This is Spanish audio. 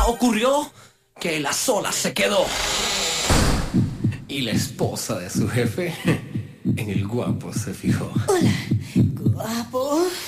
ocurrió que él a solas se quedó. Y la esposa de su jefe en el guapo se fijó. Hola, guapo.